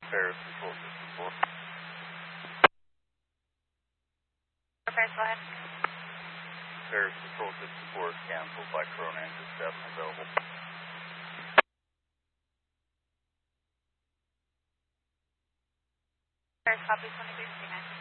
Paris Control System 4. Paris, go ahead. Paris Control System 4 is canceled by Cronan, is definitely available. Paris, copy 2369.